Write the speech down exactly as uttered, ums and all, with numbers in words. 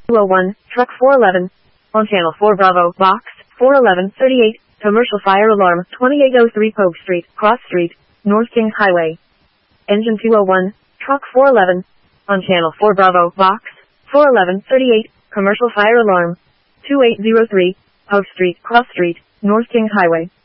two oh one, truck four eleven, on channel four Bravo, box, four eleven thirty-eight, commercial fire alarm, twenty-eight oh three Pogue Street, Cross Street, North Kings Highway. Engine two oh one, truck four eleven, on channel four Bravo, box, four eleven thirty-eight, commercial fire alarm, two eight oh three, Pogue Street, Cross Street, North Kings Highway.